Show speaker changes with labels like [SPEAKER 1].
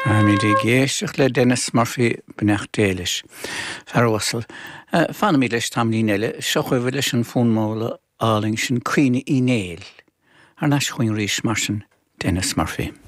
[SPEAKER 1] Mi di géisteach le Dennis Murphy benecht déilis. Farwasel. Fanna mi leis tamlín eile, seochuh leis an fónmála áling sin cuine inéil. Ar nas chuin rís mar sin Dennis Murphy.